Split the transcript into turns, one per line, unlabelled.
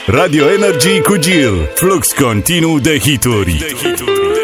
Radio Energy cu Gil. Flux continuu de hituri.